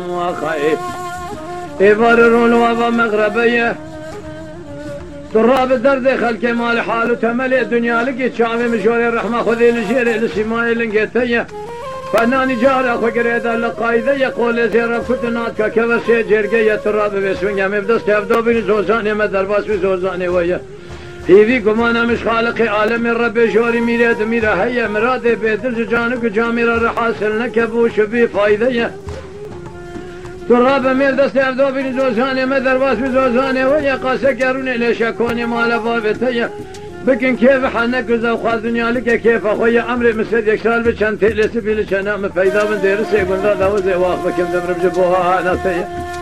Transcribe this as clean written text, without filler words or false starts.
وخيف يبررون وابا مغربيه تراب الدرد خلق مال حال وتملي الدنيا لقيت شامي مشوري الرحمة خذي لجيري لسماي لنقيتيه فناني جاري اخو قريدا لقايده يقول زيرا كتناتك كبسي جرقية تراب بسوينيا مبدس تبدو بني زوزاني مدرباس بزوزاني ويا هيفي قمانا مش خالقي عالم الرب جوري ميراد ميرا هيا مرادي بيدل جانك جاميرا رحاسل نكبوش بي فايدة تراب مبدس تبدو بني زوزاني مدرباس بزوزاني ويا قاسا قروني ليش اكوني مال بابتيا بكن كيف حنك وخاذ دنيا لك كيف اخويا عمري مسد يكسال بشان تلس بيلش انا مفيدا من دير سيقول ذا وزي واخ بكم دمر بجبوها ناسيه